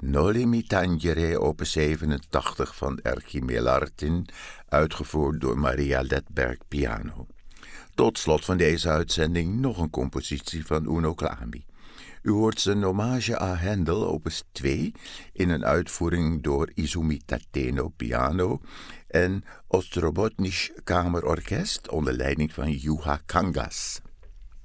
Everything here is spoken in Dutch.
Noli mi tangere op 87 van Erchie Lartin, uitgevoerd door Maria Ledberg piano. Tot slot van deze uitzending nog een compositie van Uno Clami. U hoort zijn hommage aan Handel, opus 2, in een uitvoering door Izumi Tateno piano en Ostrobotnisch Kamerorkest onder leiding van Juha Kangas.